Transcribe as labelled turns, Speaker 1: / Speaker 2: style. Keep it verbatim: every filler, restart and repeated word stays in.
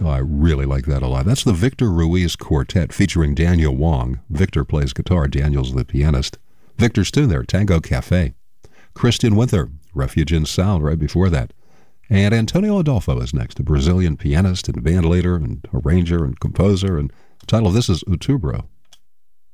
Speaker 1: Oh, I really like that a lot. That's the Victor Ruiz Quartet featuring Daniel Wong. Victor plays guitar, Daniel's the pianist. Victor's tune there, Tango Cafe. Christian Winther, Refuge in Sound, right before that. And Antonio Adolfo is next, a Brazilian pianist and bandleader and arranger and composer. And the title of this is Outubro.